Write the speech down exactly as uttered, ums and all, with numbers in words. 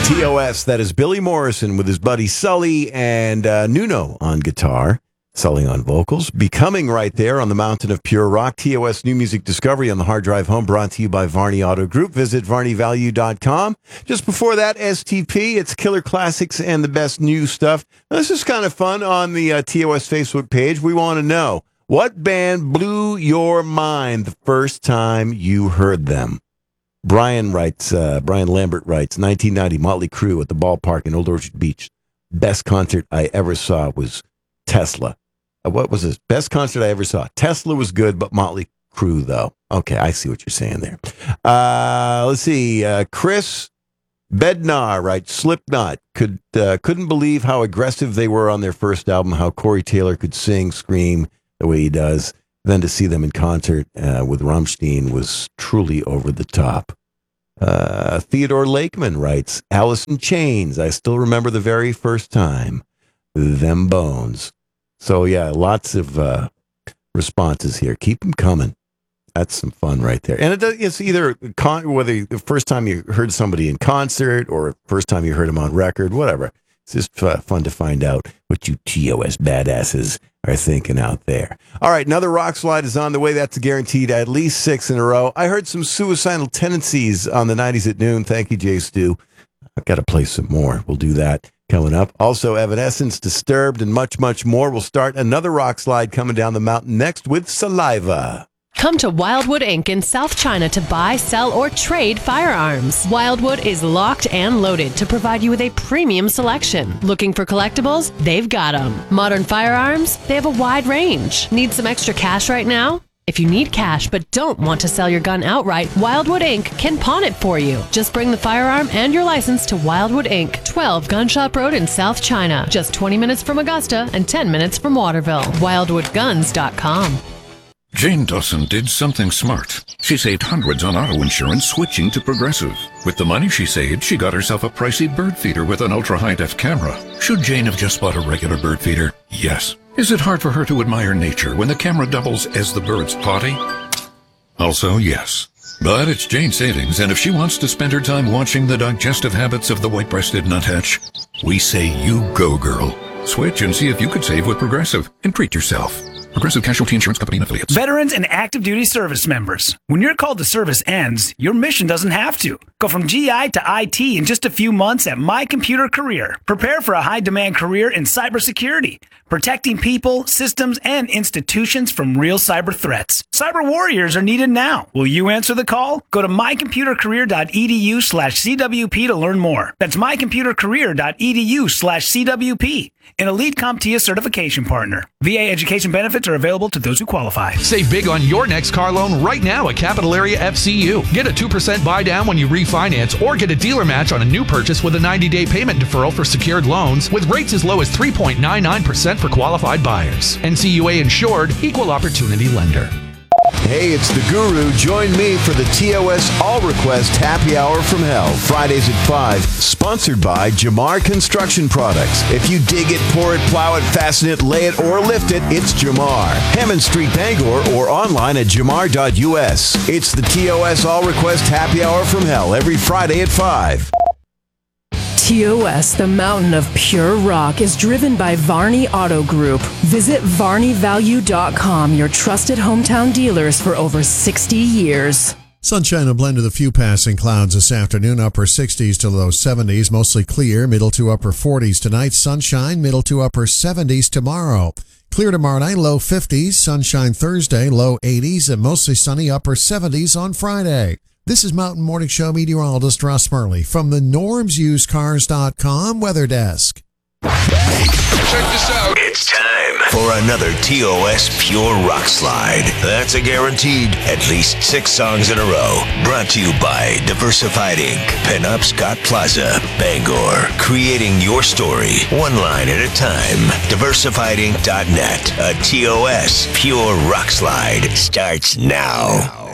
T O S, that is Billy Morrison with his buddy Sully and uh, Nuno on guitar, Sully on vocals. Becoming right there on the mountain of pure rock. T O S New Music Discovery on the hard drive home, brought to you by Varney Auto Group. Visit varney value dot com. Just before that, S T P, it's Killer Classics and the best new stuff. Now, this is kind of fun on the uh, T O S Facebook page. We want to know, what band blew your mind the first time you heard them? Brian writes, uh, Brian Lambert writes, nineteen ninety Motley Crue at the ballpark in Old Orchard Beach. Best concert I ever saw was Tesla. Uh, what was this? Best concert I ever saw. Tesla was good, but Motley Crue, though. Okay, I see what you're saying there. Uh, let's see. Uh, Chris Bednar writes, Slipknot. Could, uh, couldn't believe how aggressive they were on their first album, how Corey Taylor could sing, scream the way he does. Then to see them in concert uh, with Rammstein was truly over the top. Uh, Theodore Lakeman writes, Alice in Chains. I still remember the very first time. Them Bones. So, yeah, lots of uh, responses here. Keep them coming. That's some fun right there. And it, it's either con- whether the first time you heard somebody in concert or first time you heard them on record, whatever. It's just uh, fun to find out what you T O S badasses are thinking out there. All right, another rock slide is on the way. That's guaranteed at least six in a row. I heard some Suicidal Tendencies on the nineties at noon. Thank you, Jay Stu. I've got to play some more. We'll do that coming up. Also, Evanescence, Disturbed, and much, much more. We'll start another rock slide coming down the mountain next with Saliva. Come to Wildwood Incorporated in South China to buy, sell, or trade firearms. Wildwood is locked and loaded to provide you with a premium selection. Looking for collectibles? They've got them. Modern firearms? They have a wide range. Need some extra cash right now? If you need cash but don't want to sell your gun outright, Wildwood Incorporated can pawn it for you. Just bring the firearm and your license to Wildwood Incorporated, twelve Gunshop Road in South China. Just twenty minutes from Augusta and ten minutes from Waterville. wildwood guns dot com. Jane Dawson did something smart. She saved hundreds on auto insurance switching to Progressive. With the money she saved, she got herself a pricey bird feeder with an ultra-high-def camera. Should Jane have just bought a regular bird feeder? Yes. Is it hard for her to admire nature when the camera doubles as the bird's potty? Also, yes. But it's Jane's savings, and if she wants to spend her time watching the digestive habits of the white-breasted nuthatch, we say you go, girl. Switch and see if you could save with Progressive and treat yourself. Progressive Casualty Insurance Company and Affiliates. Veterans and active duty service members. When your call to service ends, your mission doesn't have to. Go from G I to I T in just a few months at My Computer Career. Prepare for a high-demand career in cybersecurity, protecting people, systems, and institutions from real cyber threats. Cyber warriors are needed now. Will you answer the call? Go to my computer career dot e d u slash c w p to learn more. That's my computer career dot e d u slash c w p. An elite CompTIA certification partner. V A education benefits are available to those who qualify. Save big on your next car loan right now at Capital Area F C U. Get a two percent buy down when you refinance or get a dealer match on a new purchase with a ninety-day payment deferral for secured loans with rates as low as three point nine nine percent for qualified buyers. N C U A insured, equal opportunity lender. Hey, it's the Guru. Join me for the T O S All Request Happy Hour from Hell, Fridays at five, sponsored by Jamar Construction Products. If you dig it, pour it, plow it, fasten it, lay it, or lift it, it's Jamar. Hammond Street, Bangor, or online at jamar dot u s. It's the T O S All Request Happy Hour from Hell, every Friday at five. T O S, the mountain of pure rock, is driven by Varney Auto Group. Visit varney value dot com, your trusted hometown dealers for over sixty years. Sunshine, a blend of a few passing clouds this afternoon, upper sixties to low seventies, mostly clear, middle to upper forties tonight. Sunshine, middle to upper seventies tomorrow. Clear tomorrow night, low fifties. Sunshine Thursday, low eighties, and mostly sunny, upper seventies on Friday. This is Mountain Morning Show meteorologist Ross Murley from the norms used cars dot com Weather Desk. Check this out. It's time for another T O S Pure Rock Slide. That's a guaranteed at least six songs in a row. Brought to you by Diversified Incorporated. Pinup Scott Plaza, Bangor. Creating your story, one line at a time. diversified inc dot net. A T O S Pure Rock Slide starts now.